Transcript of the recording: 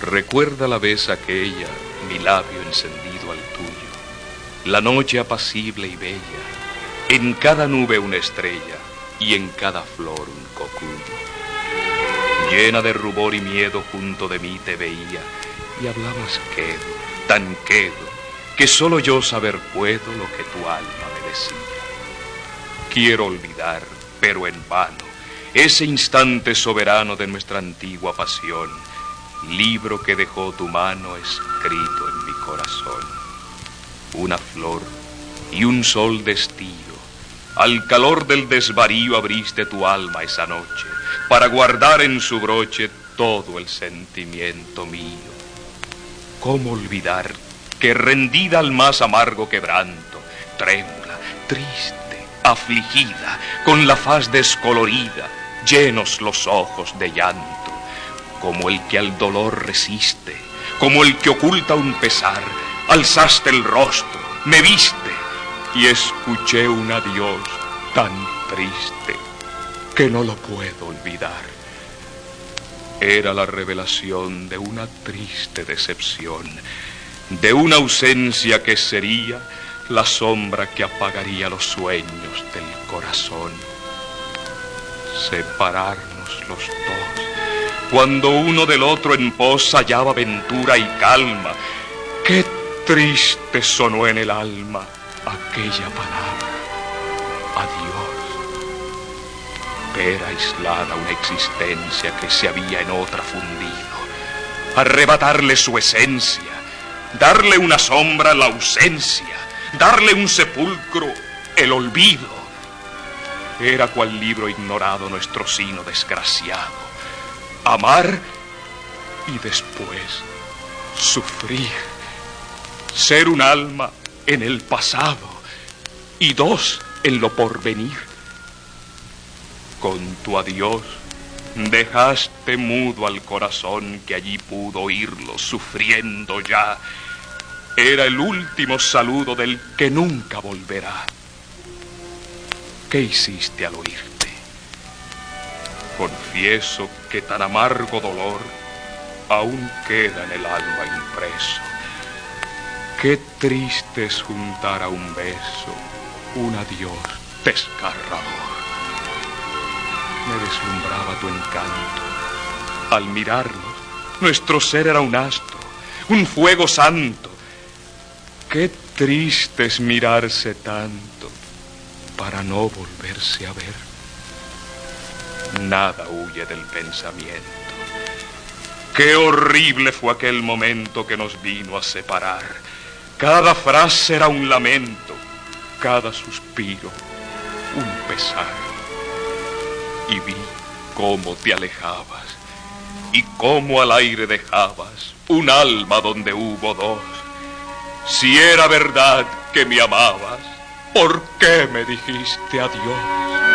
Recuerda la vez aquella, mi labio encendido al tuyo, la noche apacible y bella, en cada nube una estrella y en cada flor un cocuyo. Llena de rubor y miedo junto de mí te veía y hablabas quedo, tan quedo, que solo yo saber puedo lo que tu alma me decía. Quiero olvidar, pero en vano, ese instante soberano de nuestra antigua pasión, libro que dejó tu mano escrito en mi corazón. Una flor y un sol de estío, al calor del desvarío abriste tu alma esa noche, para guardar en su broche todo el sentimiento mío. ¿Cómo olvidar que rendida al más amargo quebranto, trémula, triste, afligida, con la faz descolorida, llenos los ojos de llanto, como el que al dolor resiste, como el que oculta un pesar, alzaste el rostro, me viste y escuché un adiós tan triste que no lo puedo olvidar. Era la revelación de una triste decepción, de una ausencia que sería la sombra que apagaría los sueños del corazón. Separarnos los dos, cuando uno del otro en pos hallaba ventura y calma. Qué triste sonó en el alma aquella palabra, adiós. Ver aislada una existencia que se había en otra fundido, arrebatarle su esencia, darle una sombra la ausencia, darle un sepulcro el olvido. Era cual libro ignorado nuestro sino desgraciado, amar y después sufrir, ser un alma en el pasado y dos en lo porvenir. Con tu adiós dejaste mudo al corazón que allí pudo oírlo sufriendo ya. Era el último saludo del que nunca volverá. ¿Qué hiciste al oírte? Confieso que tan amargo dolor aún queda en el alma impreso. Qué triste es juntar a un beso un adiós desgarrador. Me deslumbraba tu encanto. Al mirarnos, nuestro ser era un astro, un fuego santo. Qué triste es mirarse tanto para no volverse a ver. Nada huye del pensamiento. Qué horrible fue aquel momento que nos vino a separar. Cada frase era un lamento, cada suspiro un pesar. Y vi cómo te alejabas y cómo al aire dejabas un alma donde hubo dos. Si era verdad que me amabas, ¿por qué me dijiste adiós?